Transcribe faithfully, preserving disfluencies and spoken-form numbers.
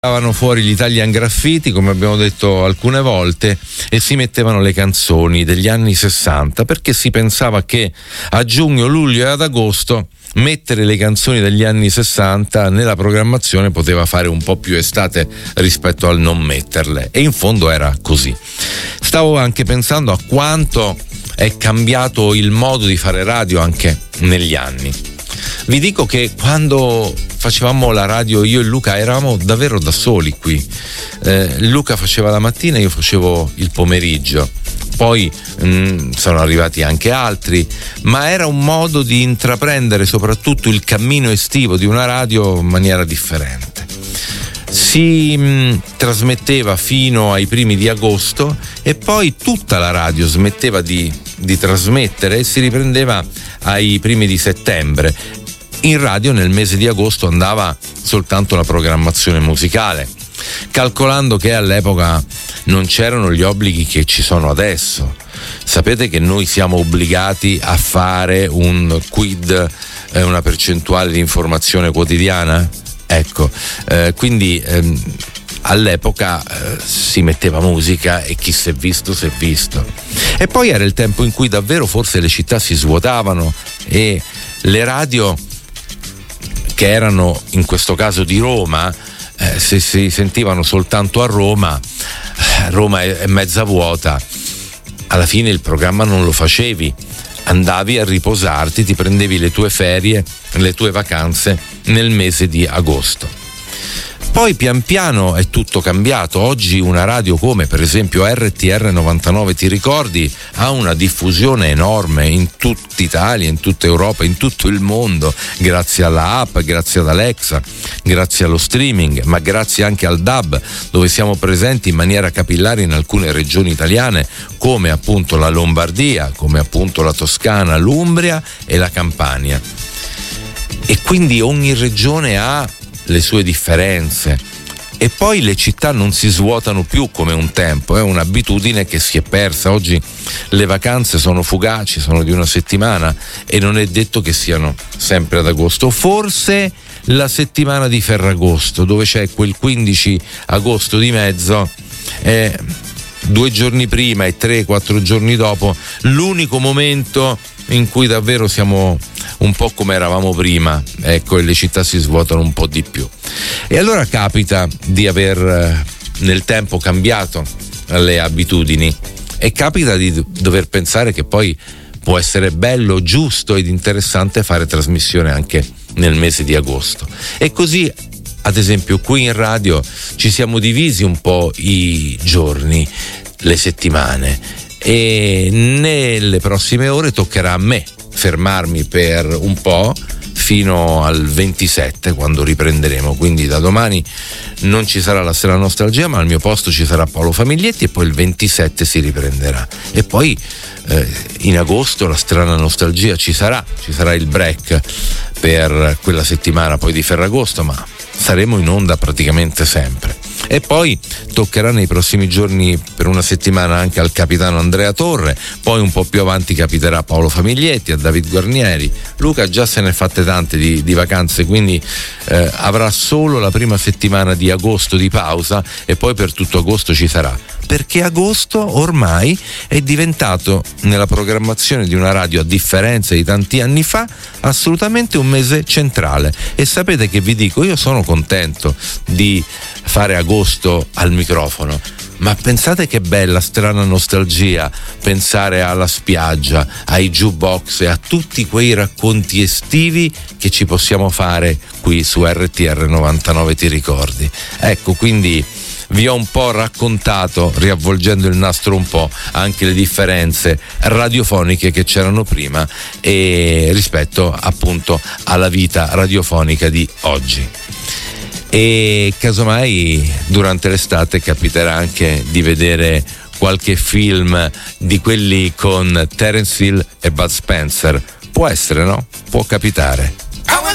Tiravano fuori gli Italian Graffiti, come abbiamo detto alcune volte, e si mettevano le canzoni degli anni sessanta, perché si pensava che a giugno, luglio e ad agosto mettere le canzoni degli anni sessanta nella programmazione poteva fare un po' più estate rispetto al non metterle, e in fondo era così. Stavo anche pensando a quanto è cambiato il modo di fare radio anche negli anni. Vi dico che quando facevamo la radio io e Luca eravamo davvero da soli qui. Eh, Luca faceva la mattina, io facevo il pomeriggio. Poi mh, sono arrivati anche altri, ma era un modo di intraprendere soprattutto il cammino estivo di una radio in maniera differente. Si mh, trasmetteva fino ai primi di agosto e poi tutta la radio smetteva di, di trasmettere e si riprendeva ai primi di settembre. In radio nel mese di agosto andava soltanto la programmazione musicale, calcolando che all'epoca non c'erano gli obblighi che ci sono adesso. Sapete che noi siamo obbligati a fare un quid, eh, una percentuale di informazione quotidiana? Ecco, eh, quindi ehm, all'epoca eh, si metteva musica e chi si è visto si è visto. E poi era il tempo in cui davvero forse le città si svuotavano e le radio, che erano in questo caso di Roma, eh, se si sentivano soltanto a Roma, Roma è, è mezza vuota, alla fine il programma non lo facevi, andavi a riposarti, ti prendevi le tue ferie, le tue vacanze nel mese di agosto. Poi pian piano è tutto cambiato. Oggi una radio come per esempio R T R novantanove, ti ricordi, ha una diffusione enorme in tutta Italia, in tutta Europa, in tutto il mondo, grazie alla app, grazie ad Alexa, grazie allo streaming, ma grazie anche al D A B, dove siamo presenti in maniera capillare in alcune regioni italiane come appunto la Lombardia, come appunto la Toscana, l'Umbria e la Campania. E quindi ogni regione ha le sue differenze e poi le città non si svuotano più come un tempo, è un'abitudine che si è persa. Oggi le vacanze sono fugaci, sono di una settimana e non è detto che siano sempre ad agosto. Forse la settimana di Ferragosto, dove c'è quel quindici agosto di mezzo, è due giorni prima e tre quattro giorni dopo l'unico momento in cui davvero siamo un po' come eravamo prima, ecco, e le città si svuotano un po' di più. E allora capita di aver nel tempo cambiato le abitudini e capita di dover pensare che poi può essere bello, giusto ed interessante fare trasmissione anche nel mese di agosto. E così, ad esempio, qui in radio ci siamo divisi un po' i giorni, le settimane, e nelle prossime ore toccherà a me fermarmi per un po' fino al ventisette, quando riprenderemo. Quindi da domani non ci sarà la Strana Nostalgia, ma al mio posto ci sarà Paolo Famiglietti, e poi il ventisette si riprenderà. E poi eh, in agosto la Strana Nostalgia ci sarà, ci sarà il break per quella settimana poi di Ferragosto, ma saremo in onda praticamente sempre. E poi toccherà nei prossimi giorni per una settimana anche al capitano Andrea Torre, poi un po' più avanti capiterà a Paolo Famiglietti, a David Guarnieri. Luca già se ne è fatte tante di, di vacanze, quindi eh, avrà solo la prima settimana di agosto di pausa e poi per tutto agosto ci sarà, perché agosto ormai è diventato nella programmazione di una radio, a differenza di tanti anni fa, assolutamente un mese centrale. E sapete che vi dico, io sono contento di fare agosto al microfono, ma pensate che bella strana nostalgia pensare alla spiaggia, ai jukebox e a tutti quei racconti estivi che ci possiamo fare qui su R T R novantanove, ti ricordi? Ecco, quindi vi ho un po' raccontato, riavvolgendo il nastro un po', anche le differenze radiofoniche che c'erano prima e rispetto appunto alla vita radiofonica di oggi. E casomai durante l'estate capiterà anche di vedere qualche film di quelli con Terence Hill e Bud Spencer. Può essere, no? Può capitare.